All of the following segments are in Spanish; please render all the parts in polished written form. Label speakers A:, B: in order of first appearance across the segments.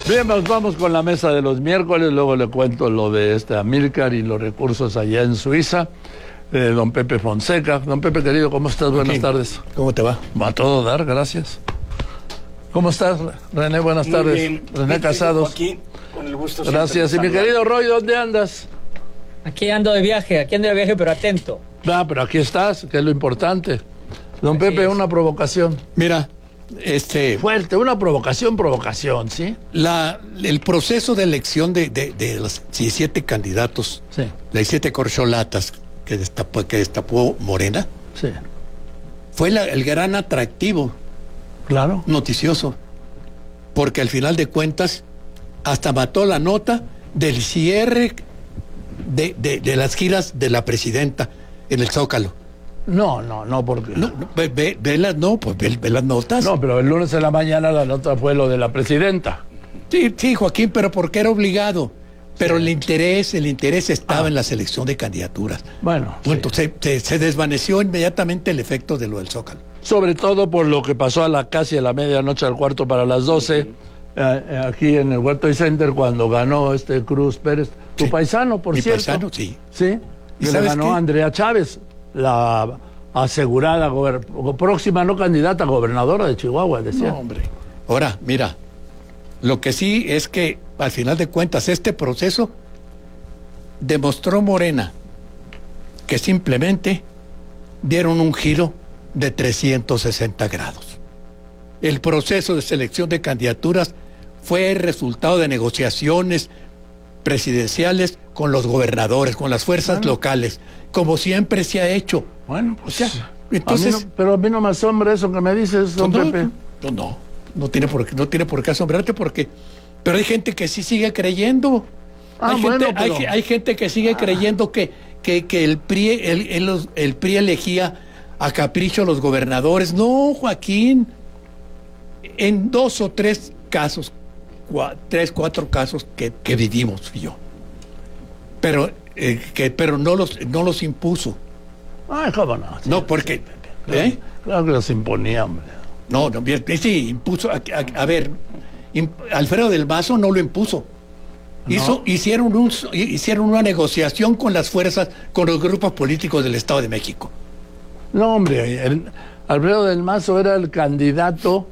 A: Bien, pues vamos con la mesa de los miércoles, luego le cuento lo de Amílcar y los recursos allá en Suiza, de don Pepe Fonseca. Don Pepe, querido, ¿cómo estás? Buenas tardes.
B: ¿Cómo te va?
A: Va a todo dar, gracias. ¿Cómo estás, René? Buenas tardes.
C: Bien.
A: René Casados.
C: Aquí, con el gusto.
A: Gracias. Y mi querido Roy, ¿dónde andas?
D: Aquí ando de viaje, pero atento.
A: Pero aquí estás, que es lo importante. Don
D: Así
A: Pepe,
D: es.
A: una provocación.
B: Mira,
A: Fuerte, una provocación, ¿sí?
B: el proceso de elección de los 17 candidatos,
A: Sí,
B: las 17 corcholatas que destapó Morena,
A: sí.
B: fue el gran atractivo
A: Claro.
B: noticioso, porque al final de cuentas hasta mató la nota del cierre de las giras de la presidenta en el Zócalo.
A: No, porque...
B: Ve las notas.
A: No, pero el lunes en la mañana la nota fue lo de la presidenta.
B: Sí, Joaquín, pero porque era obligado. Pero el interés estaba en la selección de candidaturas.
A: Bueno, sí.
B: Entonces se desvaneció inmediatamente el efecto de lo del Zócalo.
A: Sobre todo por lo que pasó casi a la medianoche, al cuarto para las 12, aquí en el World Trade Center, cuando ganó Cruz Pérez, tu
B: Sí.
A: paisano, por
B: Mi
A: cierto.
B: paisano, sí.
A: Sí,
B: ¿Y
A: que le
B: sabes
A: ganó
B: qué?
A: Andrea Chávez, la asegurada próxima no candidata a gobernadora de Chihuahua, decía.
B: No, hombre. Ahora, mira, lo que sí es que, al final de cuentas, este proceso demostró Morena que simplemente dieron un giro de 360 grados. El proceso de selección de candidaturas fue el resultado de negociaciones presidenciales con los gobernadores, con las fuerzas locales, como siempre se ha hecho.
A: Bueno, pues ya.
B: Entonces,
A: Pero a mí no me asombra eso que me dices, don Pepe.
B: No tiene por qué asombrarte pero hay gente que sí sigue creyendo. Hay gente que sigue creyendo que el PRI elegía a capricho a los gobernadores. No, Joaquín, en 2 o 3 casos, 4 casos que vivimos yo, pero no los impuso.
A: Ay, cómo no.
B: No, porque
A: Claro que los imponía, hombre.
B: No, sí, impuso. A ver, Alfredo del Mazo no lo impuso. Hicieron una negociación con las fuerzas, con los grupos políticos del Estado de México.
A: No, hombre, Alfredo del Mazo era el candidato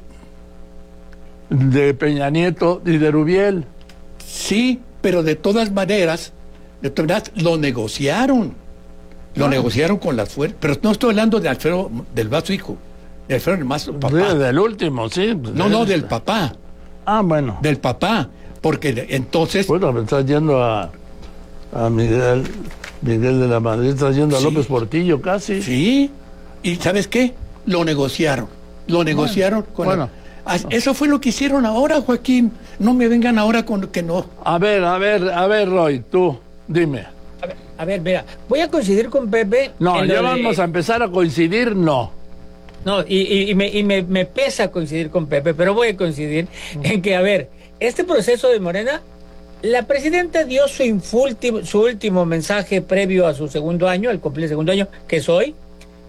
A: de Peña Nieto y de Rubiel.
B: Sí, pero de todas maneras lo negociaron. Lo negociaron con las fuerzas. Pero no estoy hablando de Alfredo del Mazo, hijo. De Alfredo del Mazo, papá.
A: Del último, sí.
B: No, del papá.
A: Ah, bueno.
B: Del papá. Porque entonces.
A: Bueno, me estás yendo a Miguel de la Madrid, estás yendo a
B: Sí.
A: López Portillo casi.
B: Sí. ¿Y sabes qué? Lo negociaron.
A: Bueno.
B: Eso fue lo que hicieron ahora, Joaquín. No me vengan ahora con que no.
A: A ver, Roy, tú, dime.
D: A ver, mira, voy a coincidir con Pepe.
A: No,
D: en lo
A: ya
D: de-
A: vamos a empezar a coincidir, no.
D: No, y me pesa coincidir con Pepe, pero voy a coincidir en que, a ver, este proceso de Morena, la presidenta dio su último mensaje previo a su segundo año, al cumplir el segundo año, que es hoy,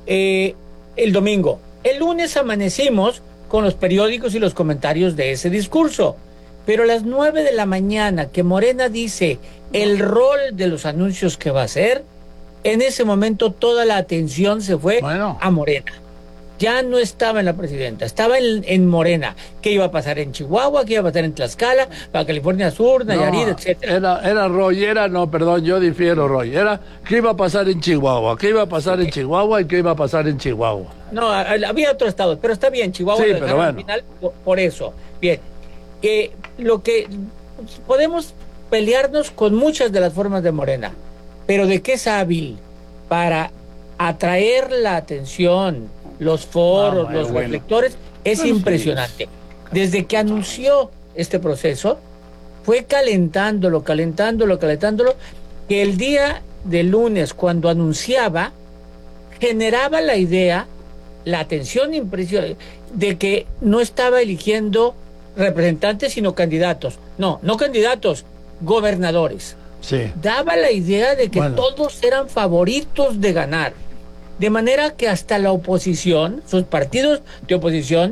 D: el domingo. El lunes amanecimos con los periódicos y los comentarios de ese discurso. Pero a las 9 de la mañana que Morena dice el rol de los anuncios que va a hacer, en ese momento toda la atención se fue a Morena. Ya no estaba en la presidenta, estaba en Morena. ¿Qué iba a pasar en Chihuahua? ¿Qué iba a pasar en Tlaxcala? Baja California Sur, Nayarit, etcétera.
A: Era Roy, perdón, yo difiero, Roy. Era qué iba a pasar en Chihuahua, qué iba a pasar en Chihuahua y qué iba a pasar en Chihuahua.
D: No, había otros estados, pero está bien, Chihuahua
A: Sí,
D: lo
A: pero
D: dejaron al
A: bueno.
D: final por eso. Bien, lo que podemos pelearnos con muchas de las formas de Morena, pero de qué es hábil para atraer la atención, los foros, los reflectores, es impresionante. Desde que anunció este proceso, fue calentándolo, que el día de lunes, cuando anunciaba, generaba la idea, la atención impresionante, de que no estaba eligiendo representantes, sino candidatos. No candidatos, gobernadores.
A: Sí.
D: Daba la idea de que todos eran favoritos de ganar. De manera que hasta la oposición, sus partidos de oposición,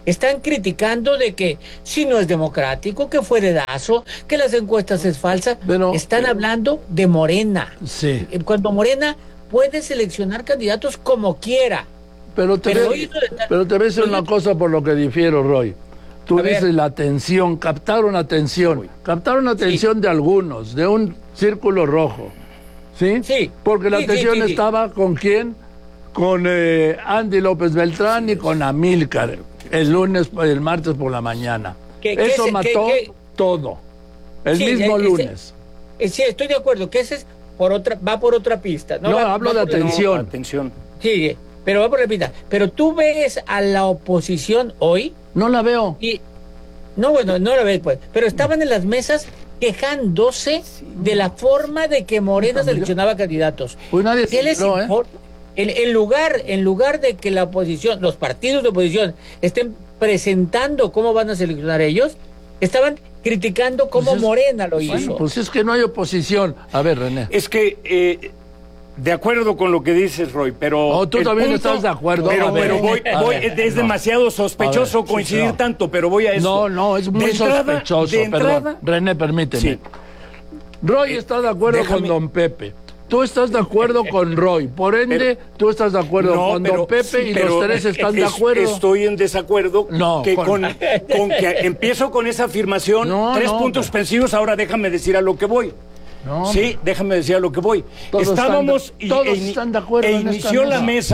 D: están criticando de que si no es democrático, que fue dedazo, que las encuestas es falsa.
A: Pero,
D: están hablando de Morena.
A: Sí.
D: Cuando Morena puede seleccionar candidatos como quiera.
A: Pero te voy a decir una cosa por lo que difiero, Roy. Tú dices la atención, captaron atención de algunos, de un círculo rojo. ¿Sí?
D: Sí.
A: Porque la atención estaba ¿con quién? Con Andy López Beltrán y con Amílcar el martes por la mañana. Eso mató todo. El mismo lunes.
D: Sí, estoy de acuerdo, que ese es va por otra pista.
A: No, hablo de atención.
D: Sí, pero va por la pista. Pero tú ves a la oposición hoy.
A: No la veo.
D: No, bueno, no la ves, pues. Pero estaban en las mesas quejándose de la forma de que Morena seleccionaba candidatos.
A: Pues nadie se enteró,
D: en lugar de que la oposición, los partidos de oposición estén presentando cómo van a seleccionar ellos, estaban criticando cómo Morena lo hizo.
A: Pues es que no hay oposición. A ver, René.
C: Es que de acuerdo con lo que dices, Roy, pero...
A: tú también estás de acuerdo.
C: Pero es demasiado sospechoso coincidir tanto, pero voy a eso.
A: No, es muy sospechoso. Perdón, René, permíteme.
C: Sí.
A: Roy está de acuerdo con don Pepe. Tú estás de acuerdo con Roy. Por ende, tú estás de acuerdo con don Pepe y los tres están de acuerdo.
C: Estoy en desacuerdo con que empiezo con esa afirmación. Tres puntos suspensivos, ahora déjame decir a lo que voy. Sí, déjame decir a lo que voy.
A: Todos están de acuerdo
C: inició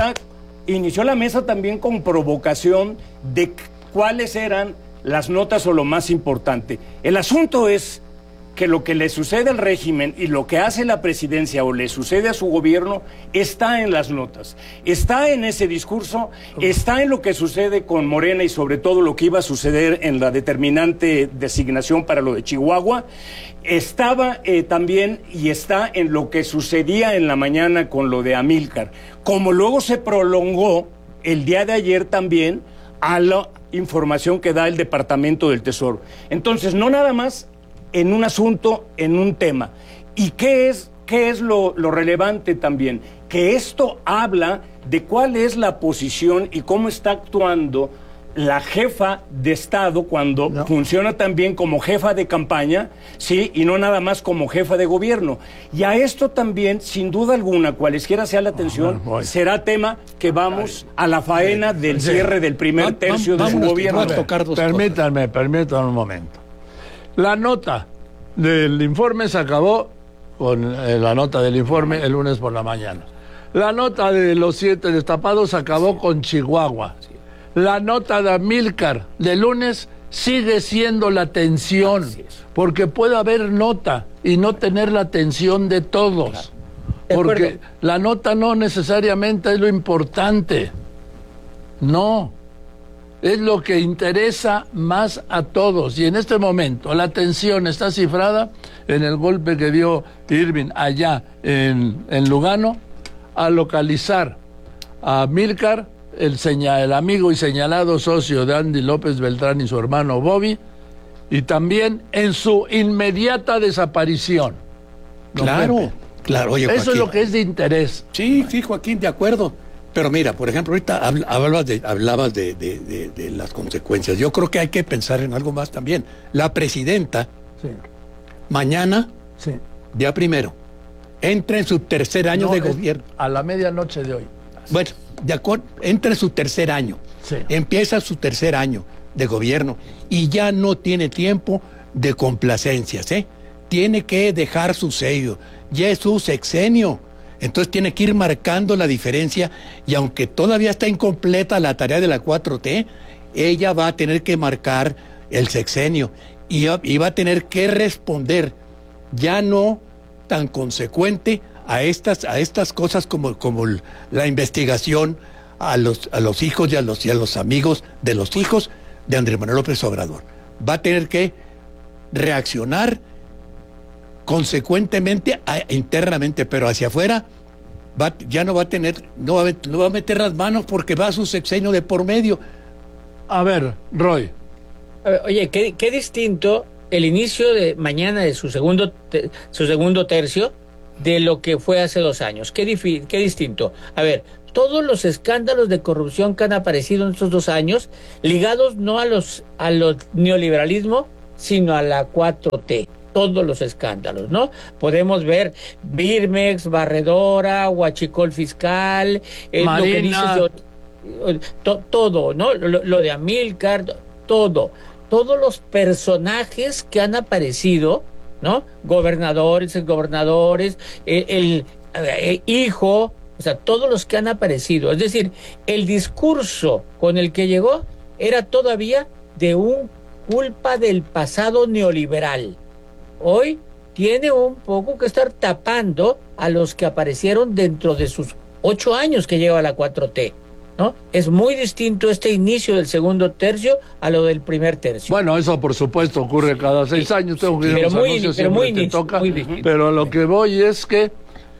C: la mesa también con provocación de cuáles eran las notas o lo más importante. El asunto es que lo que le sucede al régimen y lo que hace la presidencia o le sucede a su gobierno está en las notas, está en ese discurso, está en lo que sucede con Morena y sobre todo lo que iba a suceder en la determinante designación para lo de Chihuahua, estaba también y está en lo que sucedía en la mañana con lo de Amílcar, como luego se prolongó el día de ayer también a la información que da el Departamento del Tesoro. Entonces, no nada más en un asunto, en un tema. ¿Y qué es lo relevante también? Que esto habla de cuál es la posición y cómo está actuando la jefa de Estado cuando funciona también como jefa de campaña, sí, y no nada más como jefa de gobierno. Y a esto también, sin duda alguna, cualesquiera sea la atención, será tema que vamos a la faena del cierre del primer tercio de su gobierno.
A: Permítanme un momento. La nota del informe se acabó con la nota del informe el lunes por la mañana. La nota de los 7 destapados se acabó con Chihuahua. La nota de Amílcar del lunes sigue siendo la tensión, porque puede haber nota y no tener la atención de todos. Porque la nota no necesariamente es lo importante. No. Es lo que interesa más a todos. Y en este momento la atención está cifrada en el golpe que dio Irving allá en Lugano, a localizar a Amílcar, el amigo y señalado socio de Andy López Beltrán y su hermano Bobby, y también en su inmediata desaparición.
B: Claro. Oye,
A: eso
B: Joaquín,
A: es lo que es de interés.
B: Sí, Joaquín, de acuerdo. Pero mira, por ejemplo, ahorita hablabas de las consecuencias. Yo creo que hay que pensar en algo más también. La presidenta, mañana, día primero, entra en su tercer año de gobierno.
A: A la medianoche de hoy.
B: Bueno, de acuerdo, entra en su tercer año. Empieza su tercer año de gobierno y ya no tiene tiempo de complacencias, Tiene que dejar su sello. Ya es su sexenio. Entonces tiene que ir marcando la diferencia y aunque todavía está incompleta la tarea de la 4T, ella va a tener que marcar el sexenio y va a tener que responder ya no tan consecuente a estas cosas como la investigación a los hijos y a los amigos de los hijos de Andrés Manuel López Obrador. Va a tener que reaccionar consecuentemente internamente, pero hacia afuera ya no va a meter las manos porque va a su sexenio de por medio.
A: A ver, Roy.
D: Oye, qué distinto el inicio de mañana de su segundo tercio de lo que fue hace 2 años. Qué distinto. A ver, todos los escándalos de corrupción que han aparecido en estos 2 años, ligados no a los neoliberalismo, sino a la 4T. Todos los escándalos, ¿no? Podemos ver Birmex, Barredora, Huachicol Fiscal, lo que dices todo, ¿no? Lo de Amílcar, todo. Todos los personajes que han aparecido, ¿no? Gobernadores, exgobernadores, el hijo, o sea, todos los que han aparecido. Es decir, el discurso con el que llegó era todavía de un culpa del pasado neoliberal. Hoy tiene un poco que estar tapando a los que aparecieron dentro de sus 8 años que lleva la 4T, ¿no? Es muy distinto este inicio del segundo tercio a lo del primer tercio.
A: Bueno, eso por supuesto ocurre cada 6 años. Tengo que ir a los anuncios, siempre te toca. Pero lo que voy es que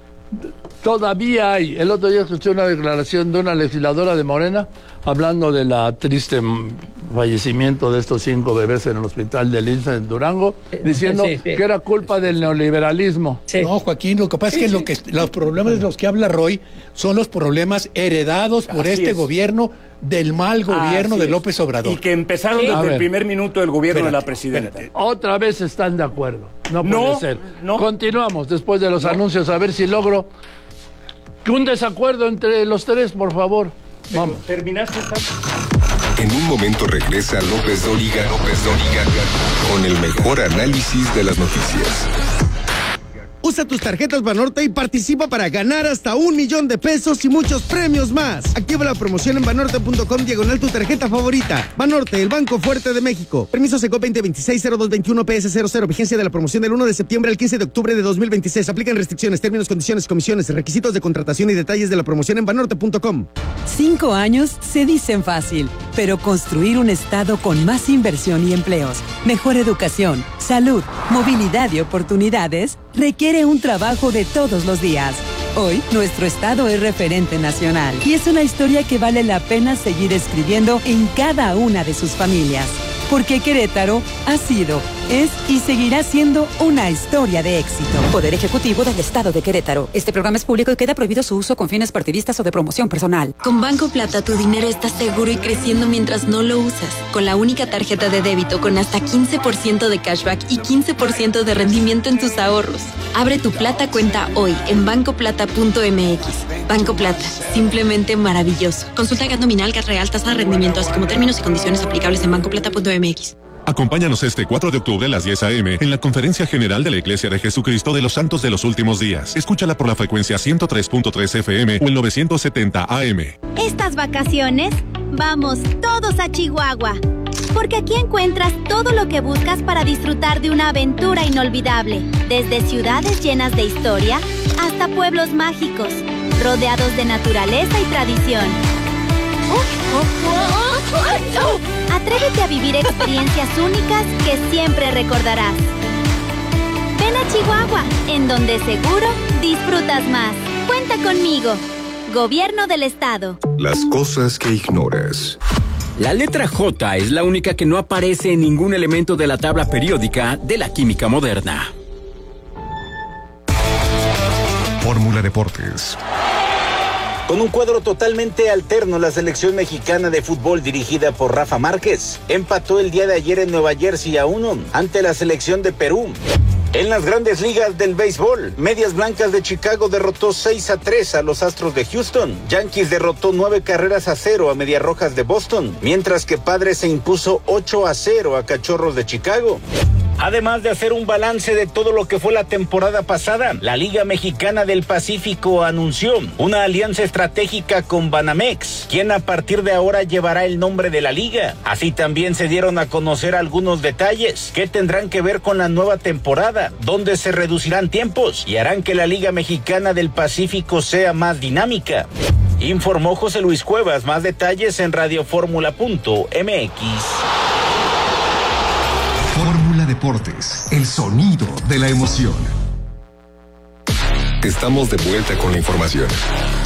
A: todavía hay. El otro día escuché una declaración de una legisladora de Morena hablando de la triste fallecimiento de estos 5 bebés en el hospital del INSS en Durango, diciendo que era culpa del neoliberalismo.
B: Sí. No, Joaquín, lo que pasa es que, los problemas de los que habla Roy son los problemas heredados por gobierno, del mal gobierno de López Obrador.
C: Y que empezaron desde el primer minuto del gobierno de la presidenta.
A: Otra vez están de acuerdo. No puede ser. No. Continuamos después de los anuncios a ver si logro un desacuerdo entre los tres, por favor. Vamos.
C: ¿Terminaste esta?
E: En un momento regresa López Dóriga con el mejor análisis de las noticias.
F: Usa tus tarjetas Banorte y participa para ganar hasta $1,000,000 y muchos premios más. Activa la promoción en banorte.com/ tu tarjeta favorita. Banorte, el banco fuerte de México. Permiso Secop 2026-0221 PS00. Vigencia de la promoción del 1 de septiembre al 15 de octubre de 2026. Aplican restricciones, términos, condiciones, comisiones, requisitos de contratación y detalles de la promoción en banorte.com.
G: 5 años se dicen fácil, pero construir un estado con más inversión y empleos, mejor educación, salud, movilidad y oportunidades requiere un trabajo de todos los días. Hoy, nuestro estado es referente nacional y es una historia que vale la pena seguir escribiendo en cada una de sus familias. Porque Querétaro ha sido, es y seguirá siendo una historia de éxito.
H: Poder Ejecutivo del Estado de Querétaro. Este programa es público y queda prohibido su uso con fines partidistas o de promoción personal.
I: Con Banco Plata tu dinero está seguro y creciendo mientras no lo usas. Con la única tarjeta de débito con hasta 15% de cashback y 15% de rendimiento en tus ahorros. Abre tu Plata cuenta hoy en bancoplata.mx. Banco Plata, simplemente maravilloso. Consulta gas nominal, gas real, tasa de rendimiento, así como términos y condiciones aplicables en bancoplata.mx.
J: Acompáñanos este 4 de octubre a las 10 a.m. en la Conferencia General de la Iglesia de Jesucristo de los Santos de los Últimos Días. Escúchala por la frecuencia 103.3 FM o el 970 AM.
K: Estas vacaciones, vamos todos a Chihuahua. Porque aquí encuentras todo lo que buscas para disfrutar de una aventura inolvidable. Desde ciudades llenas de historia hasta pueblos mágicos, rodeados de naturaleza y tradición. Atrévete a vivir experiencias únicas que siempre recordarás. Ven a Chihuahua, en donde seguro disfrutas más. Cuenta conmigo. Gobierno del Estado.
E: Las cosas que ignoras.
L: La letra J es la única que no aparece en ningún elemento de la tabla periódica de la química moderna.
E: Fórmula Deportes.
M: Con un cuadro totalmente alterno, la selección mexicana de fútbol dirigida por Rafa Márquez empató el día de ayer en Nueva Jersey 1 ante la selección de Perú. En las grandes ligas del béisbol, Medias Blancas de Chicago derrotó 6-3 a los Astros de Houston. Yankees derrotó 9-0 a Medias Rojas de Boston, mientras que Padres se impuso 8-0 a Cachorros de Chicago. Además de hacer un balance de todo lo que fue la temporada pasada, la Liga Mexicana del Pacífico anunció una alianza estratégica con Banamex, quien a partir de ahora llevará el nombre de la liga. Así también se dieron a conocer algunos detalles que tendrán que ver con la nueva temporada, donde se reducirán tiempos y harán que la Liga Mexicana del Pacífico sea más dinámica. Informó José Luis Cuevas. Más detalles en radioformula.mx.
E: Fórmula Deportes, el sonido de la emoción. Estamos de vuelta con la información.